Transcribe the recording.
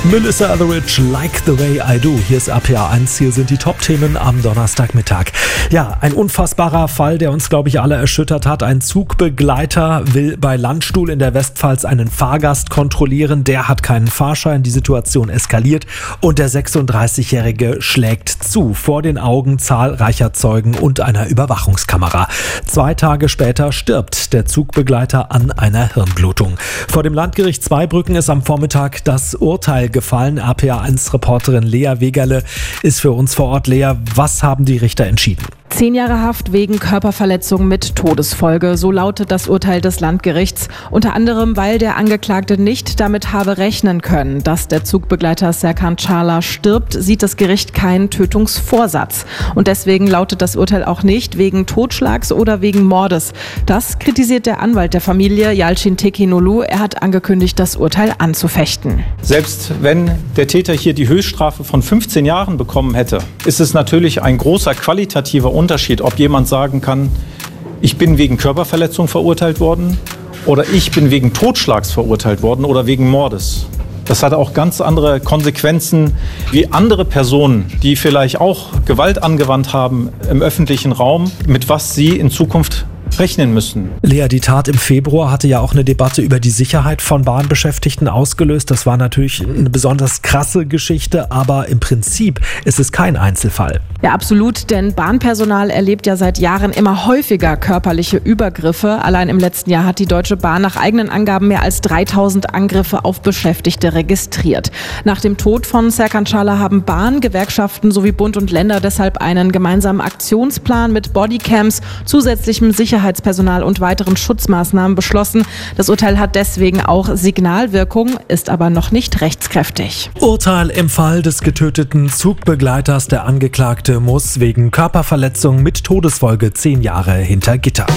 Melissa Etheridge, Like the Way I Do. Hier ist RPA 1, hier sind die Top-Themen am Donnerstagmittag. Ja, ein unfassbarer Fall, der uns, glaube ich, alle erschüttert hat. Ein Zugbegleiter will bei Landstuhl in der Westpfalz einen Fahrgast kontrollieren. Der hat keinen Fahrschein, die Situation eskaliert und der 36-Jährige schlägt zu vor den Augen zahlreicher Zeugen und einer Überwachungskamera. 2 Tage später stirbt der Zugbegleiter an einer Hirnblutung. Vor dem Landgericht Zweibrücken ist am Vormittag das Urteil gefallen. RPA1-Reporterin Lea Wegerle ist für uns vor Ort. Lea, was haben die Richter entschieden? 10 Jahre Haft wegen Körperverletzung mit Todesfolge, so lautet das Urteil des Landgerichts. Unter anderem, weil der Angeklagte nicht damit habe rechnen können, dass der Zugbegleiter Serkan Çağlar stirbt, sieht das Gericht keinen Tötungsvorsatz. Und deswegen lautet das Urteil auch nicht wegen Totschlags oder wegen Mordes. Das kritisiert der Anwalt der Familie, Yalçın Tekinoglu. Er hat angekündigt, das Urteil anzufechten. Selbst wenn der Täter hier die Höchststrafe von 15 Jahren bekommen hätte, ist es natürlich ein großer qualitativer Unterschied, ob jemand sagen kann, ich bin wegen Körperverletzung verurteilt worden oder ich bin wegen Totschlags verurteilt worden oder wegen Mordes. Das hat auch ganz andere Konsequenzen wie andere Personen, die vielleicht auch Gewalt angewandt haben im öffentlichen Raum, mit was sie in Zukunft rechnen müssen. Lea, die Tat im Februar hatte ja auch eine Debatte über die Sicherheit von Bahnbeschäftigten ausgelöst. Das war natürlich eine besonders krasse Geschichte, aber im Prinzip ist es kein Einzelfall. Ja, absolut, denn Bahnpersonal erlebt ja seit Jahren immer häufiger körperliche Übergriffe. Allein im letzten Jahr hat die Deutsche Bahn nach eigenen Angaben mehr als 3000 Angriffe auf Beschäftigte registriert. Nach dem Tod von Serkan Çağlar haben Bahn, Gewerkschaften sowie Bund und Länder deshalb einen gemeinsamen Aktionsplan mit Bodycams, zusätzlichem Sicherheitspersonal und weiteren Schutzmaßnahmen beschlossen. Das Urteil hat deswegen auch Signalwirkung, ist aber noch nicht rechtskräftig. Urteil im Fall des getöteten Zugbegleiters. Der Angeklagte muss wegen Körperverletzung mit Todesfolge 10 Jahre hinter Gitter.